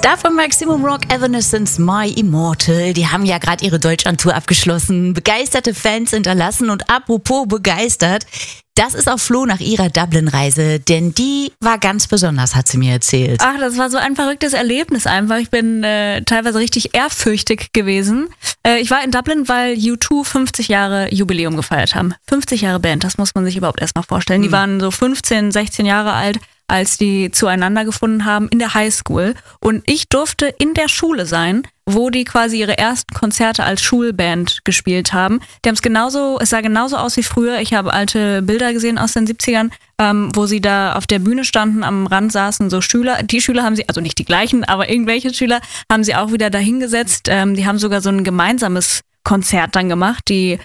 Da von Maximum Rock, Evanescence, My Immortal. Die haben ja gerade ihre Deutschlandtour abgeschlossen, begeisterte Fans hinterlassen und apropos begeistert, das ist auch Flo nach ihrer Dublin-Reise, denn die war ganz besonders, hat sie mir erzählt. Ach, das war so ein verrücktes Erlebnis einfach. Ich bin teilweise richtig ehrfürchtig gewesen. Ich war in Dublin, weil U2 50 Jahre Jubiläum gefeiert haben. 50 Jahre Band, das muss man sich überhaupt erstmal vorstellen. Die waren so 15, 16 Jahre alt, als die zueinander gefunden haben in der Highschool. Und ich durfte in der Schule sein, wo die quasi ihre ersten Konzerte als Schulband gespielt haben. Die haben es sah genauso aus wie früher. Ich habe alte Bilder gesehen aus den 70ern, wo sie da auf der Bühne standen, am Rand saßen so Schüler. Die Schüler haben sie, also nicht die gleichen, aber irgendwelche Schüler haben sie auch wieder dahingesetzt. Die haben sogar so ein gemeinsames Konzert dann gemacht. Die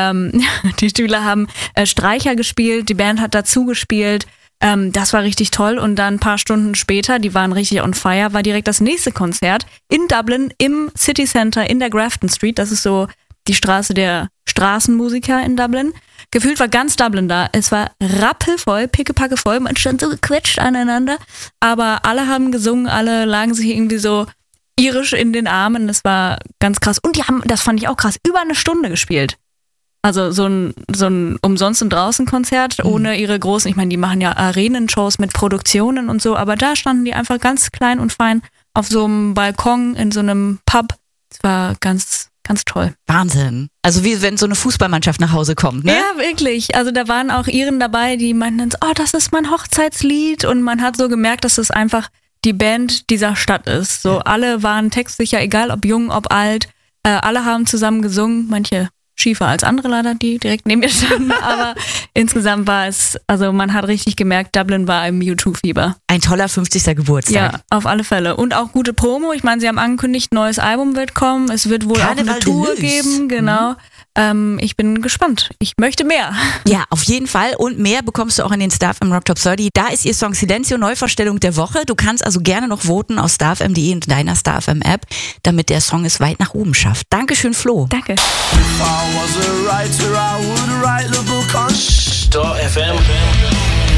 Schüler haben Streicher gespielt, die Band hat dazu gespielt. Das war richtig toll und dann ein paar Stunden später, die waren richtig on fire, war direkt das nächste Konzert in Dublin im City Center in der Grafton Street. Das ist so die Straße der Straßenmusiker in Dublin. Gefühlt war ganz Dublin da. Es war rappelvoll, pickepackevoll, man stand so gequetscht aneinander, aber alle haben gesungen, alle lagen sich irgendwie so irisch in den Armen. Das war ganz krass und die haben, das fand ich auch krass, über eine Stunde gespielt. Also so ein umsonst und draußen Konzert ohne ihre großen, ich meine, die machen ja Arenenshows mit Produktionen und so, aber da standen die einfach ganz klein und fein auf so einem Balkon in so einem Pub. Das war ganz, ganz toll. Wahnsinn. Also wie wenn so eine Fußballmannschaft nach Hause kommt, ne? Ja, wirklich. Also da waren auch Iren dabei, die meinten dann so, oh, das ist mein Hochzeitslied und man hat so gemerkt, dass es einfach die Band dieser Stadt ist. So alle waren textsicher, egal ob jung, ob alt, alle haben zusammen gesungen, manche schiefer als andere leider, die direkt neben mir standen, aber insgesamt war es, also man hat richtig gemerkt, Dublin war im U2-Fieber. Ein toller 50. Geburtstag. Ja, auf alle Fälle. Und auch gute Promo. Ich meine, sie haben angekündigt, ein neues Album wird kommen. Es wird wohl Carnival auch eine Tour Deluxe geben, genau. Ich bin gespannt. Ich möchte mehr. Ja, auf jeden Fall. Und mehr bekommst du auch in den StarFM Rock Top 30. Da ist ihr Song Silencio, Neuvorstellung der Woche. Du kannst also gerne noch voten auf starfm.de und deiner StarFM App, damit der Song es weit nach oben schafft. Dankeschön, Flo. Danke. If I was a writer, I would write the book on StarFM.